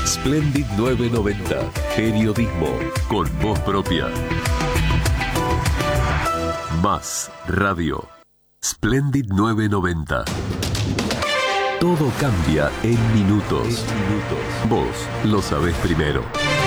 Splendid 990. Periodismo con voz propia. Más radio. Splendid 990. Todo cambia en minutos. Vos lo sabés primero.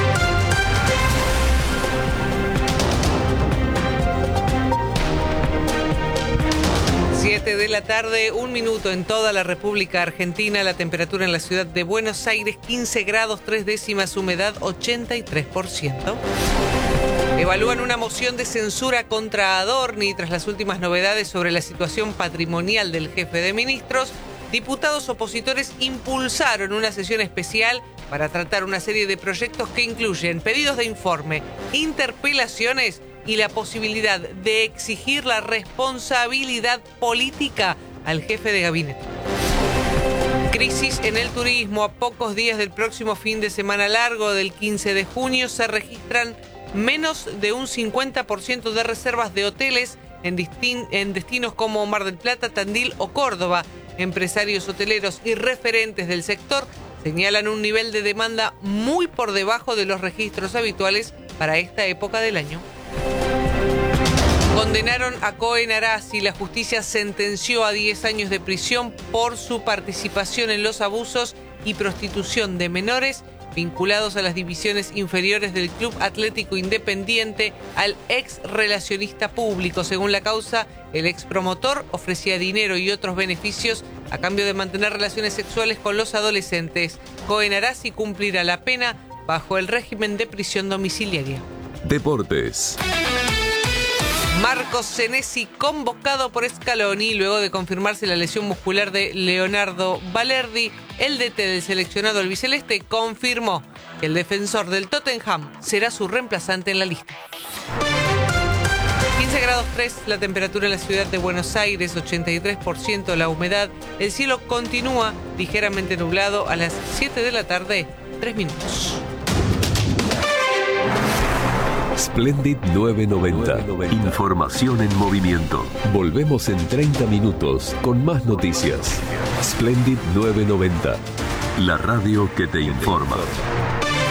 7 de la tarde, 1 minuto en toda la República Argentina. La temperatura en la ciudad de Buenos Aires, 15 grados 3 décimas, humedad 83%. Evalúan una moción de censura contra Adorni tras las últimas novedades sobre la situación patrimonial del jefe de ministros. Diputados opositores impulsaron una sesión especial para tratar una serie de proyectos que incluyen pedidos de informe, interpelaciones y la posibilidad de exigir la responsabilidad política al jefe de gabinete. Crisis en el turismo. A pocos días del próximo fin de semana largo del 15 de junio se registran menos de un 50% de reservas de hoteles en destinos como Mar del Plata, Tandil o Córdoba. Empresarios hoteleros y referentes del sector señalan un nivel de demanda muy por debajo de los registros habituales para esta época del año. Condenaron a Cohen Arasi. La justicia sentenció a 10 años de prisión por su participación en los abusos y prostitución de menores vinculados a las divisiones inferiores del Club Atlético Independiente al ex relacionista público. Según la causa, el ex promotor ofrecía dinero y otros beneficios a cambio de mantener relaciones sexuales con los adolescentes. Cohen Arasi cumplirá la pena bajo el régimen de prisión domiciliaria. Deportes. Marcos Senesi convocado por Scaloni luego de confirmarse la lesión muscular de Leonardo Balerdi. El DT del seleccionado albiceleste confirmó que el defensor del Tottenham será su reemplazante en la lista. 15 grados 3 la temperatura en la ciudad de Buenos Aires, 83% la humedad. El cielo continúa ligeramente nublado a las 7 de la tarde, 3 minutos. Splendid 990. Información en movimiento. Volvemos en 30 minutos con más noticias. Splendid 990. La radio que te informa.